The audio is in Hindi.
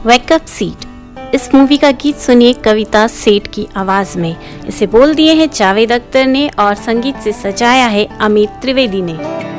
Wake up seat. इस मूवी का गीत सुनिए कविता सेठ की आवाज में। इसे बोल दिए हैं जावेद अख्तर ने और संगीत से सजाया है अमित त्रिवेदी ने।